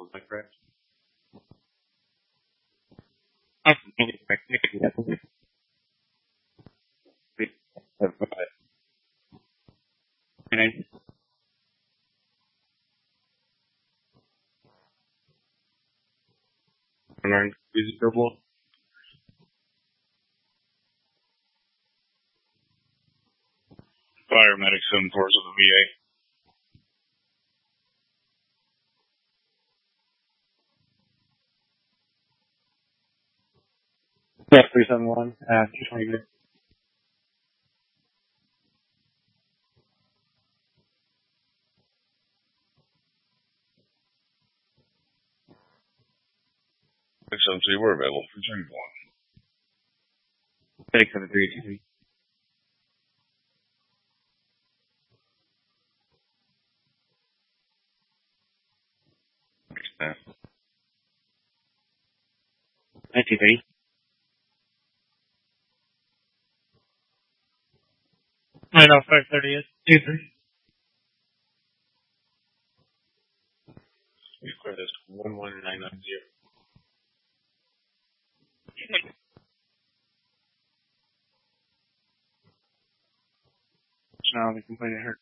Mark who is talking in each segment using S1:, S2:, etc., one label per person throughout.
S1: I correct? I think it's correct. And I learned visible.
S2: Paramedic 7-4 of the VA.
S1: Yeah, 371, 220.
S2: XMC, we're available for 3-1.
S1: 673.
S2: Yeah.
S1: 93.
S3: I know, 530 is 23.
S1: We clear this 11990. Now the complaint hurt.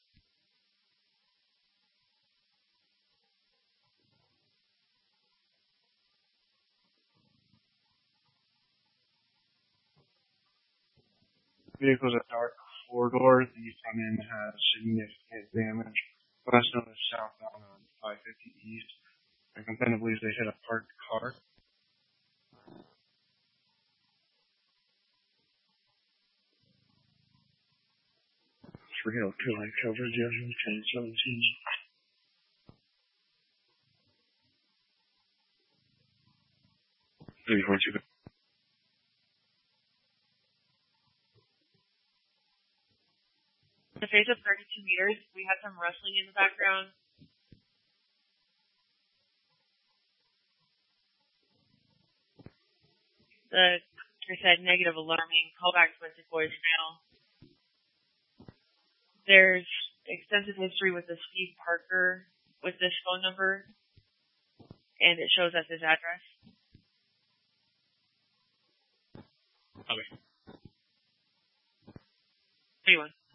S1: Vehicle's a dark 4-door. The front end has significant damage. West known as southbound on 550 East. The complainant believes they hit a parked car. For Hill 2 line coverage, 1017.
S4: The phase of 32 meters, we had some rustling in the background. The doctor said negative alarming. Callback went to voicemail. There's extensive history with the Steve Parker with this phone number, and it shows us his address.
S1: Okay.
S4: 31.